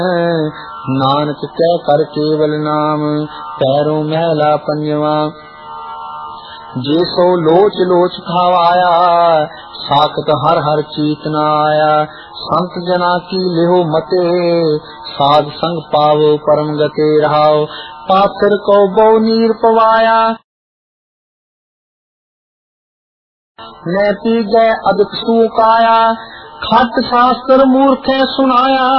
नानक कह कर केवल नाम पैरों महला पंजवा। जे सो लोच लोच खावाया साकत हर हर चीत न आया। संत जना की लेहो मते साध संग पावो परम गते रहाओ। पात्र को बहु नीर पवाया मैं पी गए अधिक सूकाया। खट शास्त्र मूर्खे सुनाया